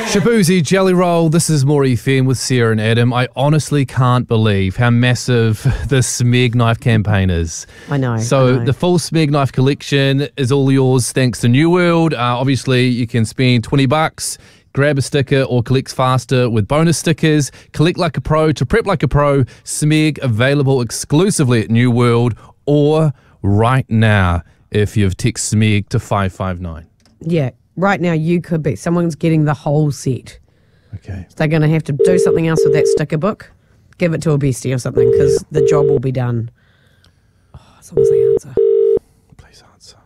Shaboozey Jelly Roll, this is More FM with Sarah and Adam. I honestly can't believe how massive the Smeg knife campaign is. I know. The full Smeg knife collection is all yours thanks to New World. Obviously, you can spend $20, grab a sticker or collect faster with bonus stickers. Collect like a pro to prep like a pro. Smeg available exclusively at New World or right now if you've text Smeg to 559. Yeah. Right now, you could be. Someone's getting the whole set. Okay. So they're going to have to do something else with that sticker book. Give it to a bestie or something because the job will be done. Oh, as long as they answer. Please answer.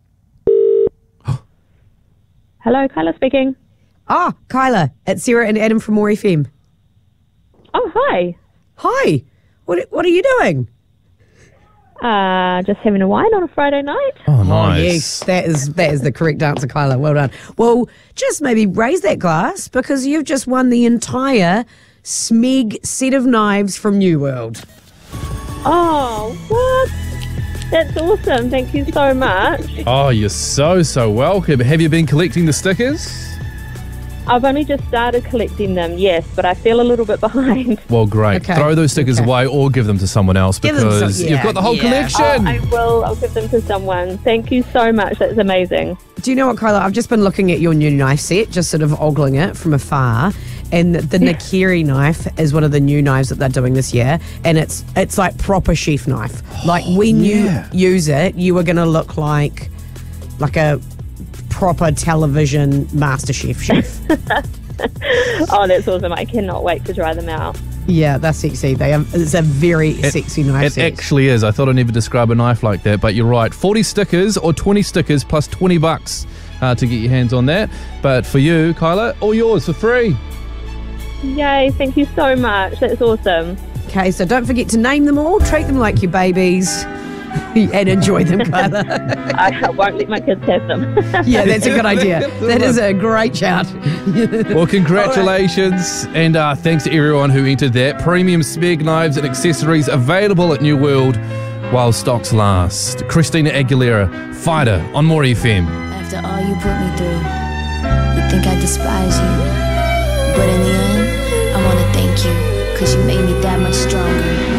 Hello, Kyla speaking. Ah, Kyla, it's Sarah and Adam from More FM. Oh, hi. Hi. What are you doing? Just having a wine on a Friday night. Oh, nice. Oh, yes, that is the correct answer, Kyla. Well done. Well, just maybe raise that glass because you've just won the entire Smeg set of knives from New World. Oh, what? That's awesome. Thank you so much. Oh, you're so welcome. Have you been collecting the stickers? I've only just started collecting them, yes, but I feel a little bit behind. Well, great. Okay. Throw those stickers away or give them to someone else Give them because some- you've got the whole collection. I will. I'll give them to someone. Thank you so much. That's amazing. Do you know what, Kyla? I've just been looking at your new knife set, just sort of ogling it from afar. And the Nakiri knife is one of the new knives that they're doing this year. And it's like proper chef knife. Like when you use it, you are going to look like a proper television master chef. Oh, that's awesome. I cannot wait to try them out. Yeah, they're sexy. It's a very sexy knife It set. actually is. I thought I'd never describe a knife like that, but you're right. 40 stickers or 20 stickers plus $20 to get your hands on that. But for you, Kyla, all yours for free. Yay. Thank you so much. That's awesome. Okay, so don't forget to name them all, treat them like your babies, and enjoy them, Kyla. I won't let my kids have them. Yeah, that's a good idea. That is a great shout. Well, congratulations, and thanks to everyone who entered that. Premium Smeg knives and accessories available at New World while stocks last. Christina Aguilera, Fighter on More FM. After all you put me through, you think I despise you. But in the end, I want to thank you, 'cause you made me that much stronger.